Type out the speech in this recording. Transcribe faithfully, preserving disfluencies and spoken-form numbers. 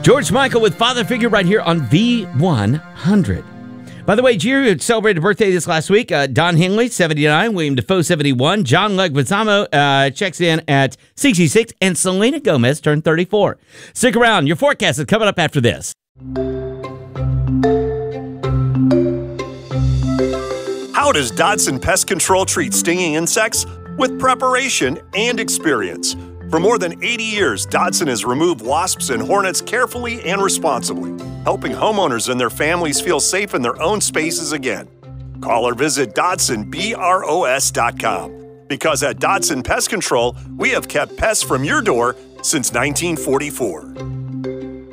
George Michael with Father Figure right here on V one hundred. By the way, Jerry celebrated a birthday this last week. Uh, Don Henley, seventy-nine. William Defoe, seventy-one. John Leguizamo uh, checks in at sixty-six. And Selena Gomez turned thirty-four. Stick around. Your forecast is coming up after this. How does Dodson Pest Control treat stinging insects? With preparation and experience. For more than eighty years, Dodson has removed wasps and hornets carefully and responsibly, helping homeowners and their families feel safe in their own spaces again. Call or visit Dodson Bros dot com. Because at Dodson Pest Control, we have kept pests from your door since nineteen forty-four.